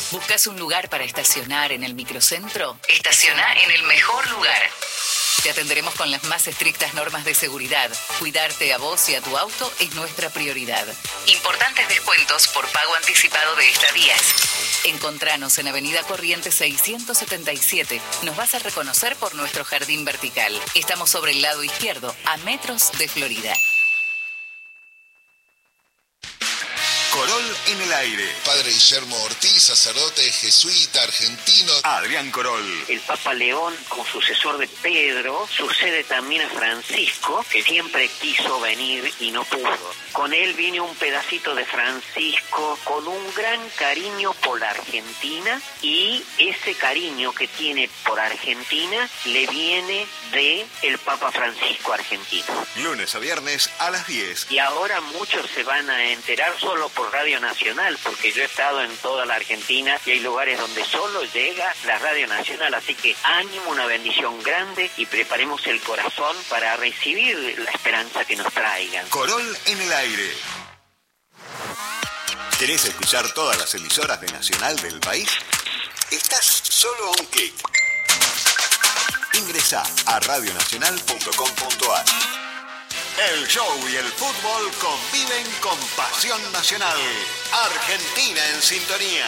¿Buscas un lugar para estacionar en el microcentro? Estaciona en el mejor lugar. Te atenderemos con las más estrictas normas de seguridad. Cuidarte a vos y a tu auto es nuestra prioridad. Importantes descuentos por pago anticipado de estadías. Encontranos en Avenida Corrientes 677. Nos vas a reconocer por nuestro jardín vertical. Estamos sobre el lado izquierdo, a metros de Florida. Corol en el aire. Padre Guillermo Ortiz, sacerdote jesuita argentino. Adrián Corol. El Papa León, como sucesor de Pedro, sucede también a Francisco, que siempre quiso venir y no pudo. Con él viene un pedacito de Francisco con un gran cariño por la Argentina, y ese cariño que tiene por Argentina le viene de el Papa Francisco argentino. Lunes a viernes a las 10. Y ahora muchos se van a enterar solo por Radio Nacional, porque yo he estado en toda la Argentina y hay lugares donde solo llega la Radio Nacional, así que ánimo, una bendición grande, y preparemos el corazón para recibir la esperanza que nos traigan. Corol en el aire. ¿Querés escuchar todas las emisoras de Nacional del país? Estás solo a un clic. Ingresá a radionacional.com.ar. El show y el fútbol conviven con pasión nacional. Argentina en sintonía.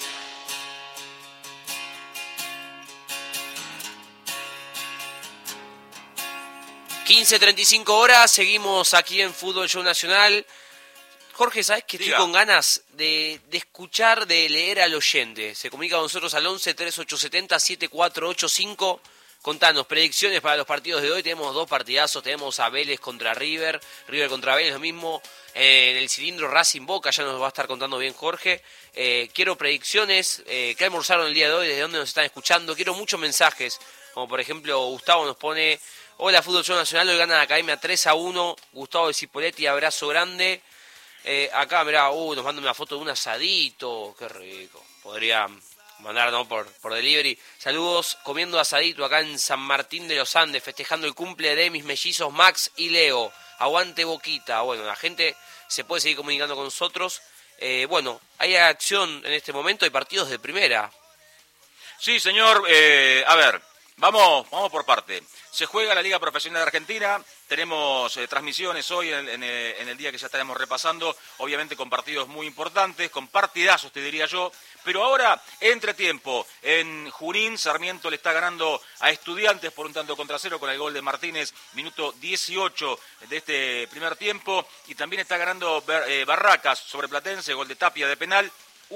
(15:35) seguimos aquí en Fútbol Show Nacional. Jorge, ¿sabes que estoy con ganas de escuchar, de leer al oyente? Se comunica con nosotros al 11 3870 7485. Contanos, predicciones para los partidos de hoy. Tenemos dos partidazos, tenemos a Vélez contra River, River contra Vélez, lo mismo en el cilindro Racing Boca, ya nos va a estar contando bien Jorge. Quiero predicciones, ¿qué almorzaron el día de hoy? ¿Desde dónde nos están escuchando? Quiero muchos mensajes, como por ejemplo Gustavo nos pone: hola, Fútbol Show Nacional, hoy gana la Academia 3-1, Gustavo de Cipoletti, abrazo grande. Acá, mirá, nos mandan una foto de un asadito, qué rico, podría mandar, ¿no?, por delivery. Saludos, comiendo asadito acá en San Martín de los Andes, festejando el cumple de mis mellizos Max y Leo. Aguante Boquita. Bueno, la gente se puede seguir comunicando con nosotros. Bueno, hay acción en este momento, hay partidos de primera. Sí, señor. A ver, vamos por parte. Se juega la Liga Profesional Argentina. Tenemos transmisiones hoy en el día que ya estaremos repasando, obviamente con partidos muy importantes, con partidazos, te diría yo. Pero ahora, entretiempo, en Junín, Sarmiento le está ganando a Estudiantes por 1-0 con el gol de Martínez, minuto 18 de este primer tiempo. Y también está ganando Barracas sobre Platense, gol de Tapia de penal,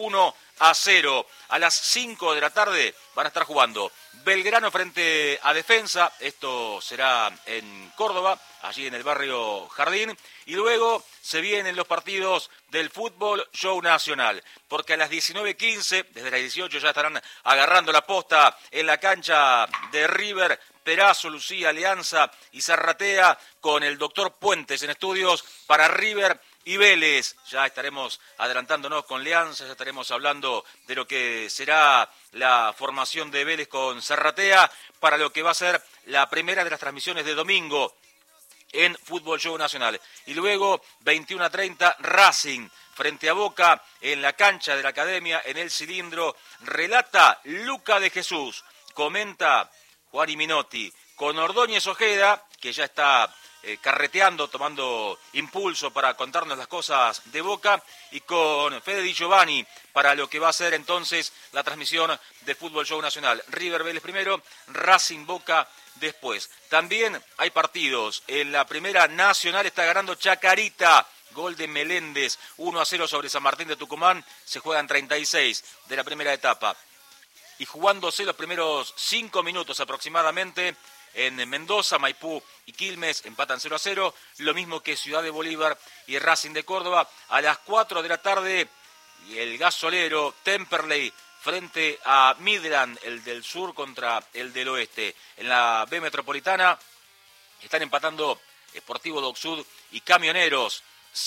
1-0. A las 5 de la tarde van a estar jugando Belgrano frente a Defensa. Esto será en Córdoba, allí en el barrio Jardín. Y luego se vienen los partidos del Fútbol Show Nacional, porque a las 19:15, desde las 18 ya estarán agarrando la posta en la cancha de River, Perazo, Lucía, Alianza y Zarratea, con el doctor Puentes en estudios para River y Vélez. Ya estaremos adelantándonos con Alianza, ya estaremos hablando de lo que será la formación de Vélez con Zarratea para lo que va a ser la primera de las transmisiones de domingo en Fútbol Show Nacional. Y luego, 21:30, Racing frente a Boca en la cancha de la Academia, en el cilindro. Relata Luca de Jesús, comenta Juan Minotti, con Ordóñez Ojeda, que ya está carreteando, tomando impulso para contarnos las cosas de Boca, y con Fede Di Giovanni para lo que va a ser entonces la transmisión de Fútbol Show Nacional. River Vélez primero, Racing Boca después. También hay partidos. En la Primera Nacional está ganando Chacarita, gol de Meléndez, 1-0 sobre San Martín de Tucumán. Se juegan 36 de la primera etapa. Y jugándose los primeros 5 minutos aproximadamente, en Mendoza, Maipú y Quilmes empatan 0-0, lo mismo que Ciudad de Bolívar y Racing de Córdoba. A las 4 de la tarde, el gasolero Temperley frente a Midland, el del sur contra el del oeste. En la B Metropolitana están empatando Sportivo Dock Sud y Camioneros,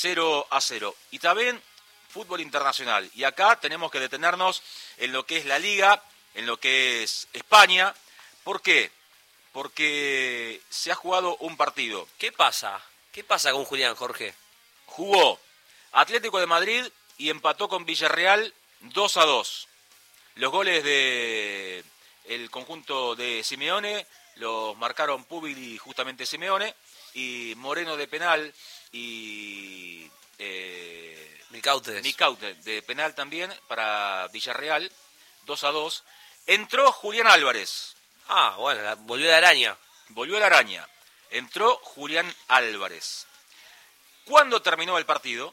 0-0. Y también fútbol internacional. Y acá tenemos que detenernos en lo que es la Liga, en lo que es España. ¿Por qué? Porque se ha jugado un partido. ¿Qué pasa? ¿Qué pasa con Julián, Jorge? Jugó Atlético de Madrid y empató con Villarreal 2-2. Los goles de el conjunto de Simeone los marcaron Pubili, justamente Simeone, y Moreno de penal y Micaute de penal también para Villarreal, 2-2. Entró Julián Álvarez. Bueno, volvió la araña. Volvió la araña. Entró Julián Álvarez. ¿Cuándo terminó el partido?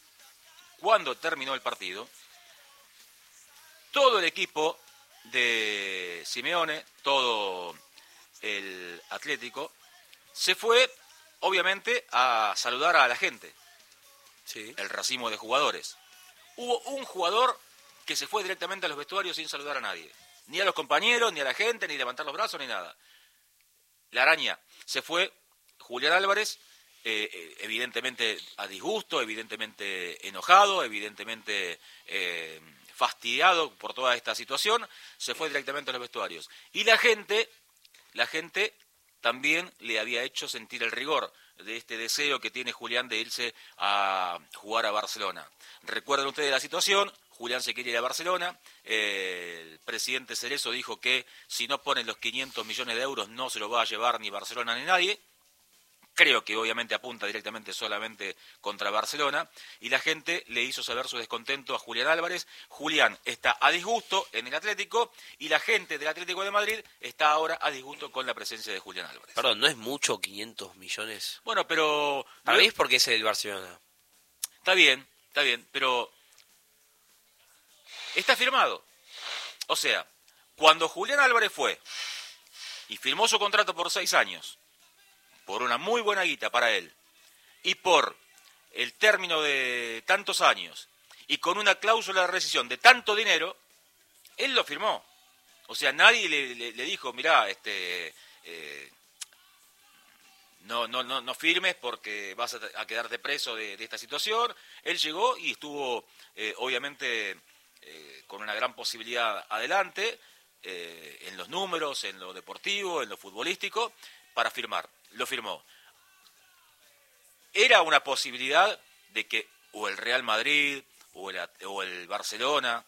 Todo el equipo de Simeone, todo el Atlético, se fue, obviamente, a saludar a la gente. Sí. El racimo de jugadores. Hubo un jugador que se fue directamente a los vestuarios sin saludar a nadie. Ni a los compañeros, ni a la gente, ni levantar los brazos, ni nada. La araña. Se fue Julián Álvarez, evidentemente a disgusto, evidentemente enojado, evidentemente fastidiado por toda esta situación. Se fue directamente a los vestuarios. Y la gente también le había hecho sentir el rigor de este deseo que tiene Julián de irse a jugar a Barcelona. Recuerden ustedes la situación, Julián se quiere ir a Barcelona, el presidente Cerezo dijo que si no ponen los 500 millones de euros no se lo va a llevar ni Barcelona ni nadie. Creo que obviamente apunta directamente solamente contra Barcelona, y la gente le hizo saber su descontento a Julián Álvarez. Julián está a disgusto en el Atlético, y la gente del Atlético de Madrid está ahora a disgusto con la presencia de Julián Álvarez. Perdón, ¿no es mucho 500 millones? Bueno, pero... Para mí es porque es el Barcelona. Está bien, pero... Está firmado. O sea, cuando Julián Álvarez fue y firmó su contrato por 6 años, por una muy buena guita para él, y por el término de tantos años, y con una cláusula de rescisión de tanto dinero, él lo firmó. O sea, nadie le dijo, mirá, no firmes porque vas a quedarte preso de esta situación. Él llegó y estuvo, obviamente, con una gran posibilidad adelante, en los números, en lo deportivo, en lo futbolístico, para firmar. Lo firmó. Era una posibilidad de que o el Real Madrid o el Barcelona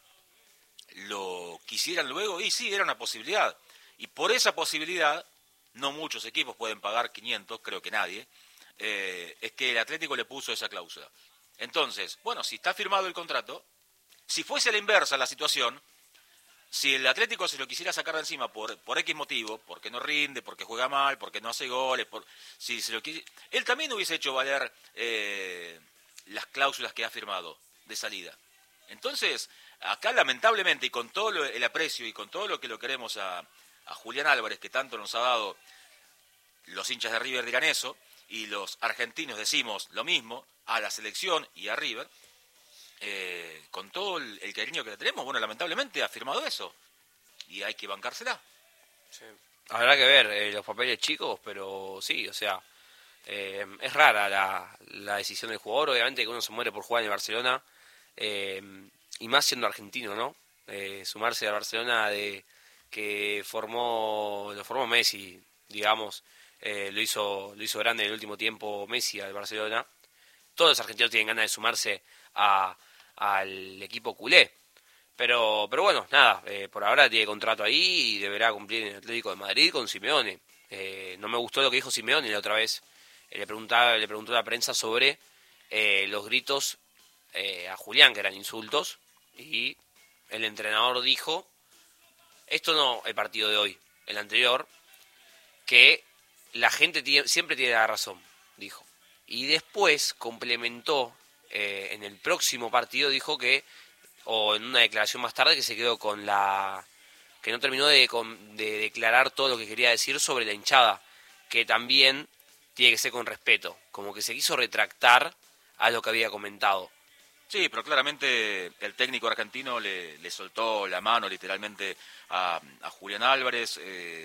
lo quisieran luego, y sí, era una posibilidad. Y por esa posibilidad, no muchos equipos pueden pagar 500, creo que nadie, es que el Atlético le puso esa cláusula. Entonces, bueno, si está firmado el contrato, si fuese a la inversa la situación, si el Atlético se lo quisiera sacar de encima por X motivo, porque no rinde, porque juega mal, porque no hace goles, él también hubiese hecho valer las cláusulas que ha firmado de salida. Entonces, acá lamentablemente, y con todo el aprecio y con todo lo que lo queremos a Julián Álvarez, que tanto nos ha dado, los hinchas de River dirán eso, y los argentinos decimos lo mismo, a la selección y a River, con todo el cariño que le tenemos, bueno, lamentablemente ha firmado eso y hay que bancársela. Sí. Habrá que ver los papeles chicos, pero sí, o sea, es rara la decisión del jugador. Obviamente que uno se muere por jugar en el Barcelona, y más siendo argentino, ¿no? Sumarse al Barcelona que lo formó Messi, digamos, lo hizo grande en el último tiempo Messi al Barcelona. Todos los argentinos tienen ganas de sumarse al equipo culé, pero bueno, nada, por ahora tiene contrato ahí y deberá cumplir en el Atlético de Madrid con Simeone. No me gustó lo que dijo Simeone la otra vez. Le preguntó a la prensa sobre los gritos a Julián, que eran insultos, y el entrenador dijo, esto no el partido de hoy, el anterior, que la gente siempre tiene la razón, dijo. Y después complementó, en el próximo partido dijo que, o en una declaración más tarde, que se quedó con que no terminó de declarar todo lo que quería decir sobre la hinchada, que también tiene que ser con respeto, como que se quiso retractar a lo que había comentado. Sí, pero claramente el técnico argentino le soltó la mano literalmente a Julián Álvarez,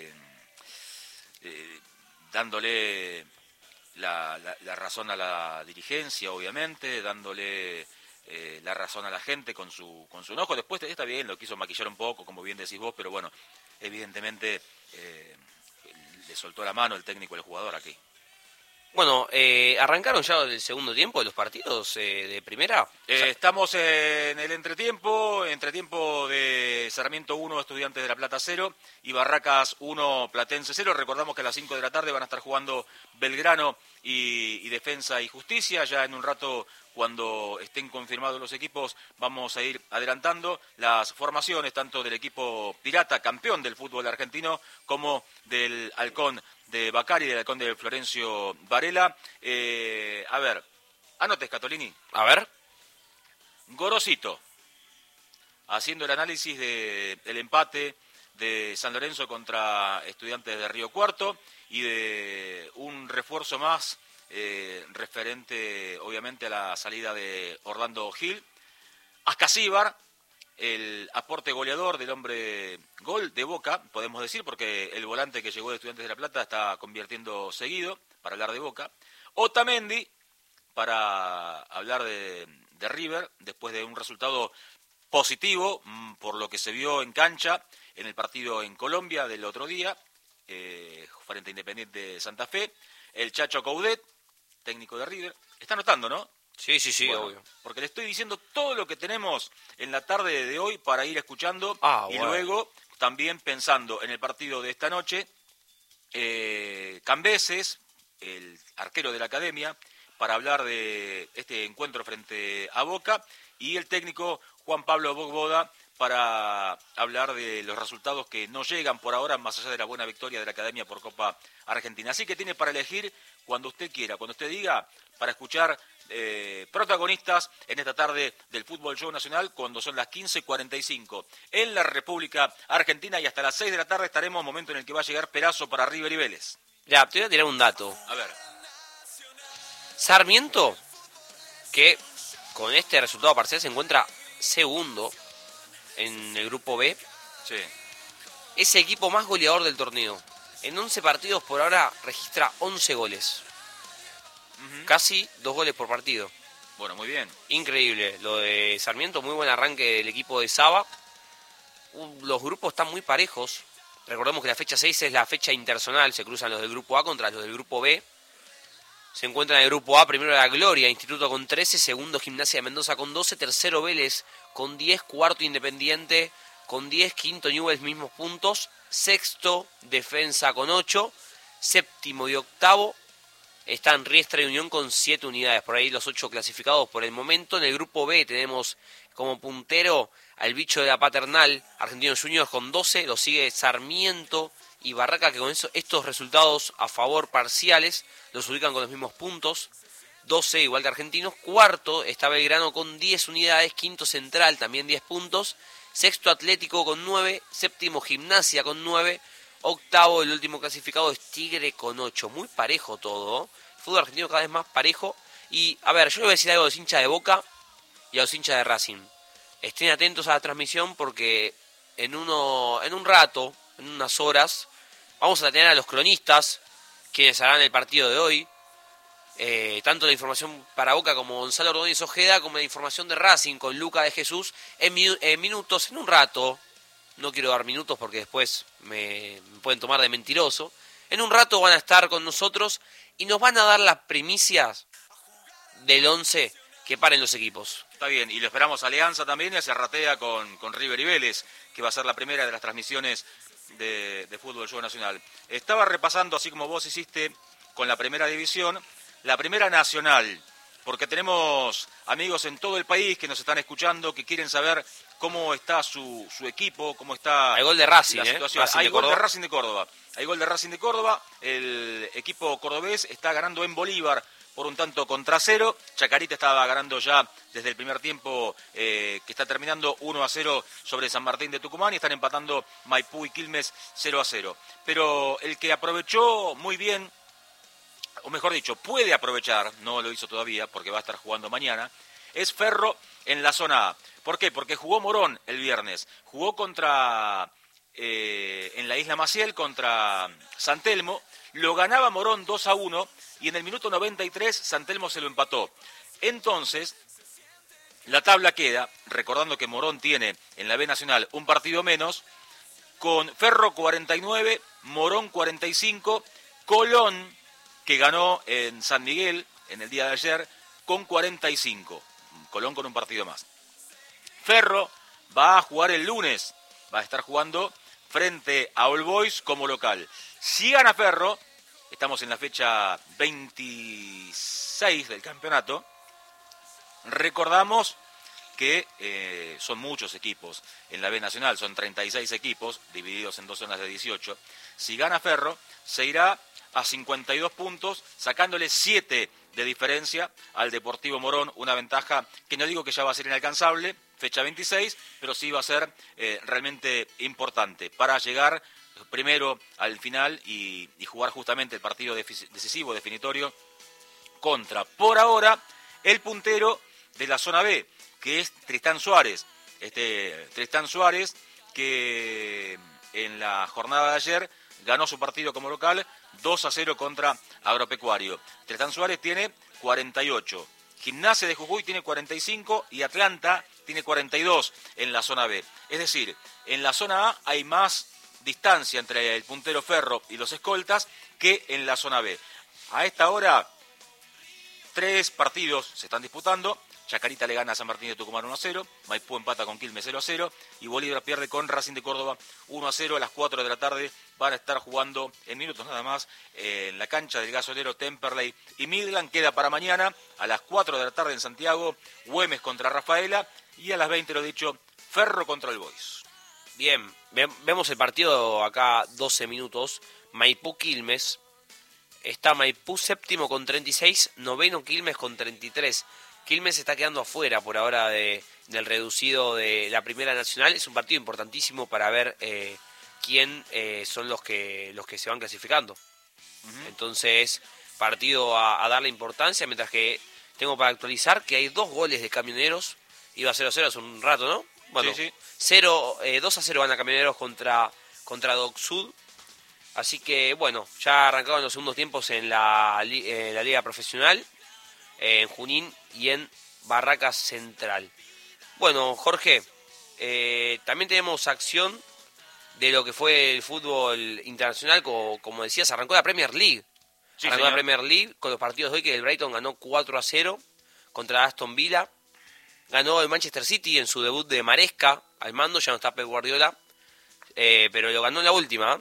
dándole la razón a la dirigencia, obviamente, dándole la razón a la gente con su enojo. Después está bien, lo quiso maquillar un poco, como bien decís vos, pero bueno, evidentemente le soltó la mano el técnico al jugador aquí. Bueno, ¿arrancaron ya el segundo tiempo de los partidos de primera? Estamos en el entretiempo de Sarmiento 1, Estudiantes de La Plata 0 y Barracas 1, Platense 0. Recordamos que a las 5 de la tarde van a estar jugando Belgrano y Defensa y Justicia. Ya en un rato, cuando estén confirmados los equipos, vamos a ir adelantando las formaciones tanto del equipo Pirata, campeón del fútbol argentino, como del Halcón de Bacari, del Halcón de Florencio Varela. A ver, anotes, Catolini. A ver. Gorosito, haciendo el análisis del empate de San Lorenzo contra Estudiantes de Río Cuarto y de un refuerzo más referente obviamente a la salida de Orlando Gil. Ascasíbar, el aporte goleador del hombre gol de Boca, podemos decir, porque el volante que llegó de Estudiantes de La Plata está convirtiendo seguido, para hablar de Boca. Otamendi, para hablar de River, después de un resultado positivo por lo que se vio en cancha en el partido en Colombia del otro día, frente a Independiente de Santa Fe. El Chacho Coudet, técnico de River. Está anotando, ¿no? Sí, bueno, obvio. Porque le estoy diciendo todo lo que tenemos en la tarde de hoy para ir escuchando y luego también pensando en el partido de esta noche. Cambeses, el arquero de la academia, para hablar de este encuentro frente a Boca, y el técnico Juan Pablo Bogboda para hablar de los resultados que no llegan por ahora, más allá de la buena victoria de la Academia por Copa Argentina. Así que tiene para elegir cuando usted quiera, cuando usted diga, para escuchar protagonistas en esta tarde del Fútbol Show Nacional, cuando son las 15:45 en la República Argentina, y hasta las 6 de la tarde estaremos, momento en el que va a llegar Perazo para River y Vélez. Ya, te voy a tirar un dato. A ver. Sarmiento, que con este resultado parcial se encuentra segundo en el grupo B, sí, es el equipo más goleador del torneo. En 11 partidos por ahora registra 11 goles. Casi 2 goles por partido. Bueno, muy bien. Increíble lo de Sarmiento, muy buen arranque del equipo de Saba. Los grupos están muy parejos. Recordemos que la fecha 6 es la fecha interzonal, se cruzan los del grupo A contra los del grupo B. Se encuentran en el grupo A, primero La Gloria, Instituto con 13, segundo Gimnasia de Mendoza con 12, tercero Vélez con 10, cuarto Independiente con 10, quinto Newell's mismos puntos, sexto Defensa con 8, séptimo y octavo están Riestra y Unión con 7 unidades, por ahí los 8 clasificados por el momento. En el grupo B tenemos como puntero al bicho de la Paternal, Argentinos Juniors con 12, lo sigue Sarmiento y Barraca, que con estos resultados a favor parciales los ubican con los mismos puntos, 12 igual que Argentinos. Cuarto está Belgrano con 10 unidades, quinto Central también 10 puntos, sexto Atlético con 9, séptimo Gimnasia con 9, octavo el último clasificado es Tigre con 8, muy parejo todo, el fútbol argentino cada vez más parejo. Y a ver, yo le voy a decir algo a los hinchas de Boca y a los hinchas de Racing, estén atentos a la transmisión porque en un rato, en unas horas, vamos a tener a los cronistas, quienes harán el partido de hoy. Tanto la información para Boca como Gonzalo Ordóñez Ojeda, como la información de Racing con Luca de Jesús, en minutos, en un rato. No quiero dar minutos porque después me pueden tomar de mentiroso. En un rato van a estar con nosotros y nos van a dar las primicias del 11 que paren los equipos. Está bien, y lo esperamos a Alianza también y a Cerratea con River y Vélez, que va a ser la primera de las transmisiones de Fútbol Show Nacional. Estaba repasando, así como vos hiciste con la primera división, la primera nacional, porque tenemos amigos en todo el país que nos están escuchando, que quieren saber cómo está su equipo, cómo está hay gol de Racing, la situación. Racing Hay de gol Córdoba. de Racing de Córdoba. Hay gol de Racing de Córdoba. El equipo cordobés está ganando en Bolívar por un tanto contra 0. Chacarita estaba ganando ya desde el primer tiempo, que está terminando 1-0 sobre San Martín de Tucumán, y están empatando Maipú y Quilmes 0-0. Pero el que aprovechó muy bien, o mejor dicho, puede aprovechar, no lo hizo todavía porque va a estar jugando mañana, es Ferro en la zona A. ¿Por qué? Porque jugó Morón el viernes, jugó en la Isla Maciel contra San Telmo, lo ganaba Morón 2-1 y en el minuto 93 San Telmo se lo empató. Entonces, la tabla queda, recordando que Morón tiene en la B Nacional un partido menos, con Ferro 49, Morón 45, Colón, que ganó en San Miguel en el día de ayer, con 45. Colón con un partido más. Ferro va a jugar el lunes va a estar jugando frente a All Boys como local. Si gana Ferro, estamos en la fecha 26 del campeonato, recordamos que son muchos equipos en la B Nacional, son 36 equipos divididos en 2 zonas de 18. Si gana Ferro, se irá a 52 puntos, sacándole 7 de diferencia al Deportivo Morón, una ventaja que no digo que ya va a ser inalcanzable, fecha 26, pero sí va a ser realmente importante para llegar primero al final y jugar justamente el partido decisivo, definitorio, contra, por ahora, el puntero de la zona B, que es Tristán Suárez. Tristán Suárez, que en la jornada de ayer ganó su partido como local 2-0 contra Agropecuario. Tristán Suárez tiene 48, Gimnasia de Jujuy tiene 45 y Atlanta tiene 42 en la zona B. Es decir, en la zona A hay más distancia entre el puntero Ferro y los escoltas que en la zona B. A esta hora, 3 partidos se están disputando. Chacarita le gana a San Martín de Tucumán 1-0, Maipú empata con Quilmes 0-0 y Bolívar pierde con Racing de Córdoba 1-0. A las 4 de la tarde van a estar jugando en minutos nada más en la cancha del Gasolero Temperley y Midland. Queda para mañana a las 4 de la tarde en Santiago, Güemes contra Rafaela y a las 20, lo dicho, Ferro contra el Boys. Bien, vemos el partido acá 12 minutos, Maipú Quilmes, está Maipú séptimo con 36, noveno Quilmes con 33. Quilmes está quedando afuera por ahora del reducido de la Primera Nacional. Es un partido importantísimo para ver quién son los que se van clasificando. Uh-huh. Entonces, partido a darle importancia, mientras que tengo para actualizar que hay 2 goles de Camioneros. Iba 0-0 hace un rato, ¿no? Bueno, sí. 2-0 van a Camioneros contra Doc Sud. Así que, bueno, ya arrancaron los segundos tiempos en la Liga Profesional, en Junín y en Barracas Central. Bueno, Jorge, también tenemos acción de lo que fue el fútbol internacional. Como decías, arrancó la Premier League. Sí, arrancó la Premier League con los partidos de hoy, que el Brighton ganó 4-0 contra Aston Villa. Ganó el Manchester City en su debut de Maresca al mando, ya no está Pep Guardiola, pero lo ganó en la última.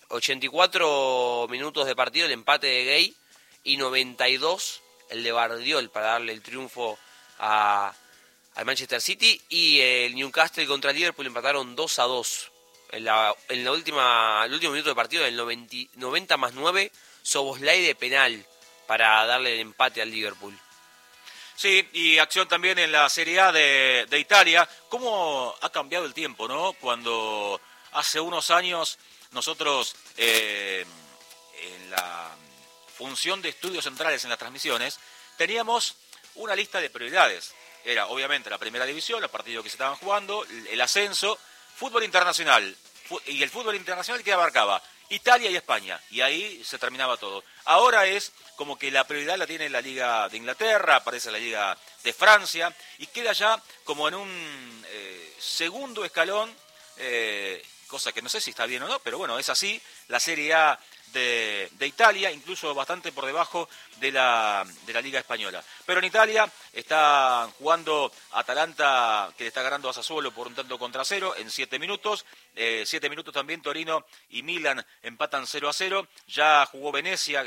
84 minutos de partido, el empate de Gay, y 92 el de Bardiol para darle el triunfo al Manchester City. Y el Newcastle contra el Liverpool empataron 2-2 en el último minuto de partido, en el 90 más 9, Soboslai de penal para darle el empate al Liverpool. Sí, y acción también en la Serie A de Italia. ¿Cómo ha cambiado el tiempo, no? Cuando hace unos años nosotros en la función de estudios centrales en las transmisiones teníamos una lista de prioridades. Era obviamente la primera división, los partidos que se estaban jugando, el ascenso, fútbol internacional. Y el fútbol internacional que abarcaba Italia y España, y ahí se terminaba todo. Ahora es como que la prioridad la tiene la Liga de Inglaterra, aparece la Liga de Francia, y queda ya como en un segundo escalón, cosa que no sé si está bien o no, pero bueno, es así, la Serie A de Italia, incluso bastante por debajo de la Liga Española. Pero en Italia está jugando Atalanta, que le está ganando a Sassuolo por 1-0 en 7 minutos. 7 minutos también Torino y Milan empatan 0-0. Ya jugó Venecia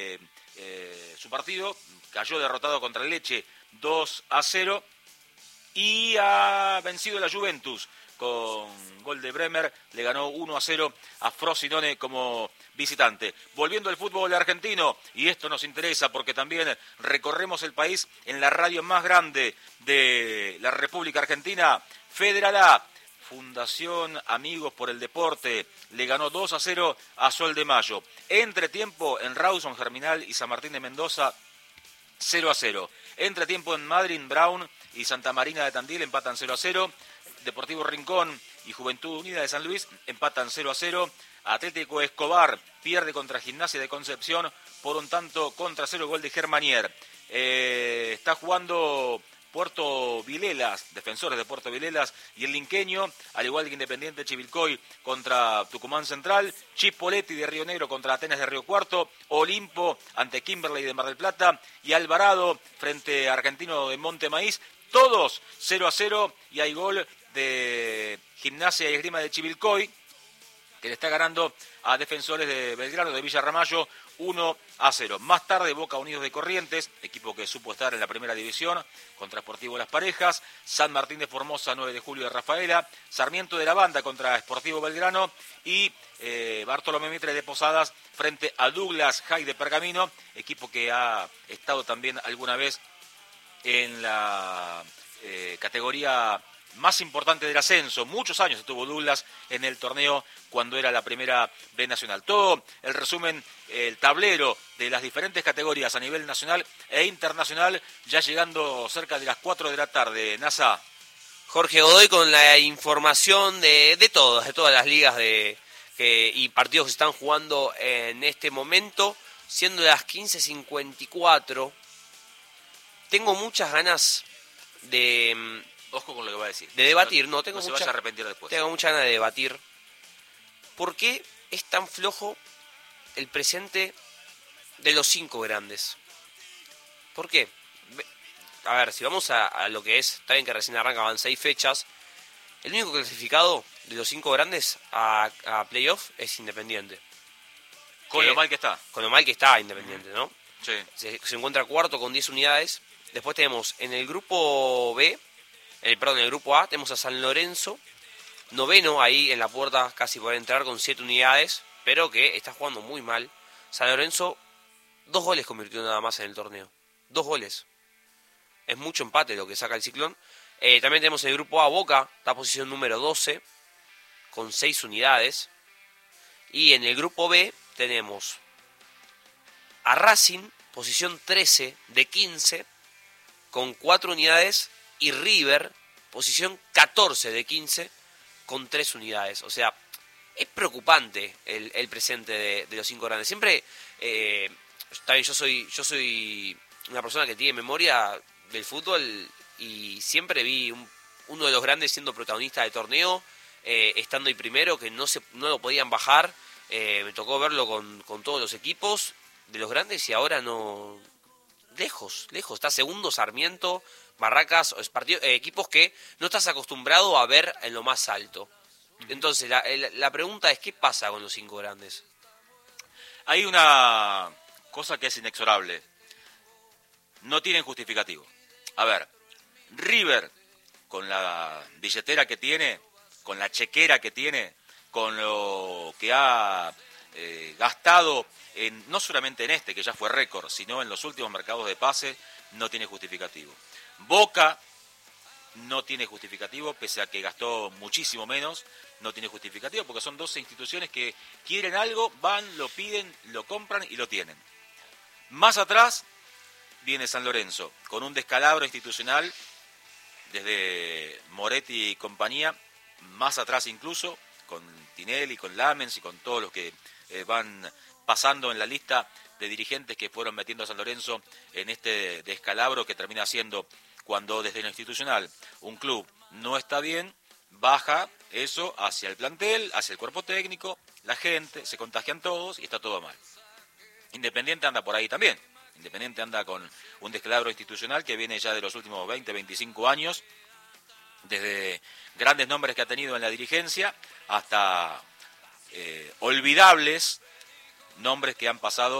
su partido, cayó derrotado contra el Lecce 2-0 y ha vencido la Juventus con gol de Bremer, le ganó 1-0 a Frosinone como visitante. Volviendo al fútbol argentino, y esto nos interesa porque también recorremos el país en la radio más grande de la República Argentina, Federal A, Fundación Amigos por el Deporte, le ganó 2-0 a Sol de Mayo. Entretiempo en Rawson, Germinal y San Martín de Mendoza, 0-0. Entretiempo en Madryn, Brown y Santa Marina de Tandil empatan 0-0. Deportivo Rincón y Juventud Unida de San Luis empatan 0-0. Atlético Escobar pierde contra Gimnasia de Concepción por 1-0, gol de Germanier. Está jugando Puerto Vilelas, Defensores de Puerto Vilelas y el Linqueño, al igual que Independiente Chivilcoy contra Tucumán Central, Chipoleti de Río Negro contra Atenas de Río Cuarto, Olimpo ante Kimberley de Mar del Plata y Alvarado frente a Argentino de Monte Maíz, todos 0-0, y hay gol de Gimnasia y Esgrima de Chivilcoy, que le está ganando a Defensores de Belgrano de Villa Ramallo 1-0. Más tarde, Boca Unidos de Corrientes, equipo que supo estar en la primera división, contra Sportivo Las Parejas, San Martín de Formosa, 9 de julio de Rafaela, Sarmiento de la Banda contra Sportivo Belgrano y Bartolomé Mitre de Posadas frente a Douglas High de Pergamino, equipo que ha estado también alguna vez en la categoría más importante del ascenso. Muchos años estuvo Douglas en el torneo cuando era la primera B nacional. Todo el resumen, el tablero de las diferentes categorías a nivel nacional e internacional, ya llegando cerca de las 4 de la tarde. NASA. Jorge Godoy con la información de todas las ligas y partidos que se están jugando en este momento, siendo las 15:54. Tengo muchas ganas de... Ojo con lo que va a decir. De debatir, no se vaya a arrepentir después. Tengo muchas ganas de debatir. ¿Por qué es tan flojo el presente de los 5 grandes? ¿Por qué? A ver, si vamos a lo que es, está bien que recién arrancaban 6 fechas, el único clasificado de los 5 grandes a playoff es Independiente. Con lo mal que está. Con lo mal que está Independiente, ¿no? Sí. Se encuentra cuarto con 10 unidades. Después tenemos en el grupo B, en el grupo A, tenemos a San Lorenzo, noveno ahí en la puerta, casi por entrar con 7 unidades, pero que está jugando muy mal. San Lorenzo, 2 goles convirtió nada más en el torneo. 2 goles. Es mucho empate lo que saca el Ciclón. También tenemos en el grupo A Boca, está posición número 12, con 6 unidades. Y en el grupo B tenemos a Racing, posición 13 de 15, con 4 unidades. Y River, posición 14 de 15, con 3 unidades. O sea, es preocupante el presente de los 5 grandes. Siempre, está bien, yo soy una persona que tiene memoria del fútbol y siempre vi uno de los grandes siendo protagonista de torneo, estando ahí primero, que no lo podían bajar. Me tocó verlo con todos los equipos de los grandes y ahora no... Lejos. Está segundo Sarmiento, Barracas, equipos que no estás acostumbrado a ver en lo más alto. Entonces, la pregunta es, ¿qué pasa con los 5 grandes? Hay una cosa que es inexorable. No tienen justificativo. A ver, River, con la billetera que tiene, con la chequera que tiene, con lo que ha gastado, no solamente en este, que ya fue récord, sino en los últimos mercados de pase, no tiene justificativo. Boca no tiene justificativo, pese a que gastó muchísimo menos, no tiene justificativo, porque son 12 instituciones que quieren algo, van, lo piden, lo compran y lo tienen. Más atrás viene San Lorenzo, con un descalabro institucional, desde Moretti y compañía, más atrás incluso, con Tinelli, con Lamens y con todos los que van pasando en la lista de dirigentes que fueron metiendo a San Lorenzo en este descalabro que termina siendo, cuando desde lo institucional un club no está bien, baja eso hacia el plantel, hacia el cuerpo técnico, la gente, se contagian todos y está todo mal. Independiente anda por ahí también. Independiente anda con un descalabro institucional que viene ya de los últimos 20, 25 años, desde grandes nombres que ha tenido en la dirigencia hasta olvidables nombres que han pasado